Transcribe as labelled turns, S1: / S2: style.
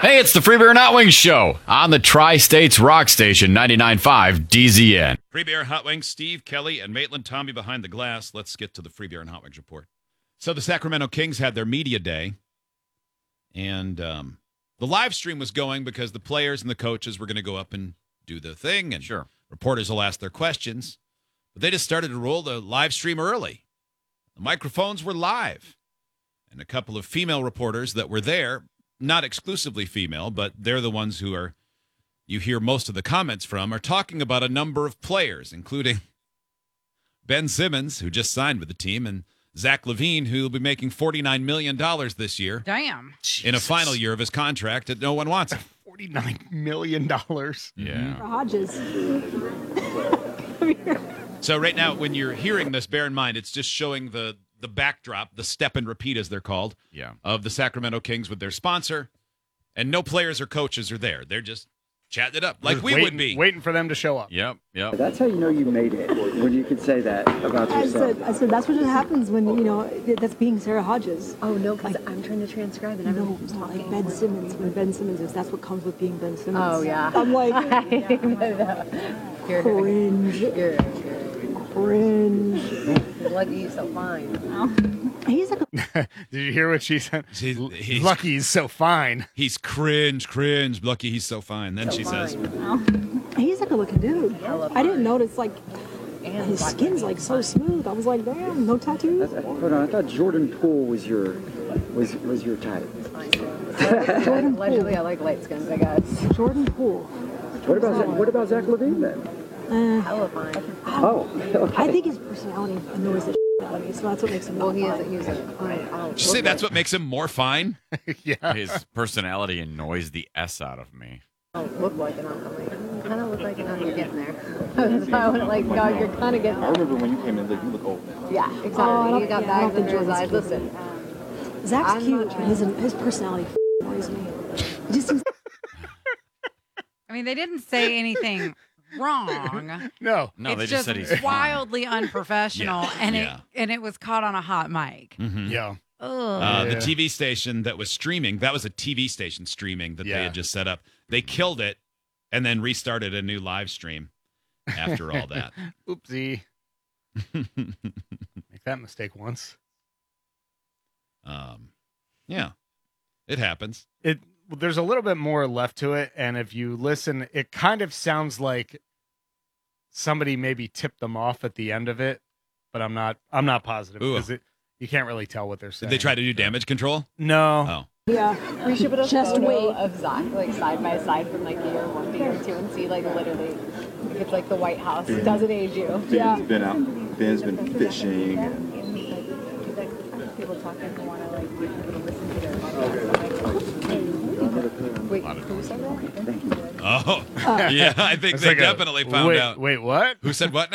S1: Hey, it's the Free Beer and Hot Wings Show on the Tri-States Rock Station, 99.5 DZN.
S2: Free Beer and Hot Wings, Steve, Kelly, and Maitland Tommy behind the glass. Let's get to the Free Beer and Hot Wings report. So the Sacramento Kings had their media day, and the live stream was going because the players and the coaches were going to go up and do their thing, and
S1: Sure.
S2: reporters will ask their questions. But they just started to roll the live stream early. The microphones were live, and a couple of female reporters that were there, not exclusively female, but they're the ones who are you hear most of the comments from, are talking about a number of players, including Ben Simmons, who just signed with the team, and Zach LaVine, who will be making $49 million this year.
S3: Damn.
S2: In a final year of his contract that no one wants him.
S4: $49 million.
S1: Yeah.
S5: Hodges.
S2: So right now, when you're hearing this, bear in mind, it's just showing the backdrop, the step and repeat, as they're called,
S1: Yeah.
S2: of the Sacramento Kings with their sponsor. And no players or coaches are there. They're just chatting it up like
S4: Just
S2: we would be.
S4: Waiting for them to show up.
S1: Yep.
S6: That's how you know you made it, when you can say that about yourself.
S5: I said that's what happens when, that's being Sarah Hodges.
S7: Oh, no, because I'm trying to transcribe and
S5: No, it's not like Ben Simmons. When Ben Simmons is, that's what comes with being Ben Simmons.
S7: Oh, yeah.
S5: I'm like,
S7: You're
S5: cringe.
S7: You're
S5: Cringe.
S7: lucky he's so fine.
S5: He's like
S4: Did you hear what she said?
S2: He's-
S4: Lucky he's so fine.
S2: He's cringe. Lucky he's so fine. Then she says,
S5: he's like a looking dude.
S7: Hella
S5: I didn't
S7: fine.
S5: notice like
S7: And
S5: his skin's like so smooth. I was like, damn, no tattoos.
S6: Hold on, I thought Jordan Poole was your type.
S5: Jordan
S7: Allegedly,
S5: Poole.
S7: I like light skins, I guess.
S5: Jordan Poole.
S6: What about Zach LaVine then?
S7: Hella fine.
S6: Oh,
S5: I think his personality annoys the shit out of me, so that's what makes him.
S7: Well,
S5: not
S7: he
S5: fine.
S7: isn't using it.
S2: did you say that's what makes him more fine?
S4: Yeah.
S1: His personality annoys the S out of me.
S7: Don't look like it. I'm like, you kind of look like it. You're getting there. That's why I went like, God, you're kind of getting there.
S8: remember when you came in, like, you look old now.
S7: Yeah, exactly.
S5: Oh,
S7: You got
S5: yeah, I don't
S7: bags
S5: think
S7: under his
S5: Jordan's
S7: eyes.
S5: cute.
S7: Listen,
S5: Zach's
S7: I'm
S5: cute,
S7: not
S5: but his personality annoys me. He just seems
S3: I mean, they didn't say anything wrong.
S4: No.
S1: No,
S3: It's
S1: they just said he's fine.
S3: wildly unprofessional,
S2: Yeah.
S3: and it was caught on a hot mic.
S4: Yeah.
S3: Ugh.
S2: The
S4: Yeah.
S2: TV station that was streaming, that was a TV station streaming that they
S4: Yeah.
S2: had just set up. They killed it and then restarted a new live stream after all that.
S4: Oopsie. Make that mistake once.
S2: Yeah, it happens.
S4: There's a little bit more left to it, and if you listen, it kind of sounds like somebody maybe tipped them off at the end of it, but I'm not positive
S2: Ooh.
S4: because you can't really tell what they're saying.
S2: Did they try to do damage control?
S4: No.
S2: Oh.
S5: yeah.
S7: we should put a
S5: Just
S7: photo
S5: wait.
S7: of Zach like side by side from like year 1 to year 2 and see like literally if it's like the White House. It doesn't age you.
S5: Yeah.
S8: Ben's been out. Ben's been fishing. And
S7: People talking who want to like listen to their podcast. Wait, who said that?
S2: Oh, yeah, I think
S4: It's
S2: they
S4: like
S2: definitely found
S4: wait,
S2: out.
S4: Wait, what?
S2: Who said what?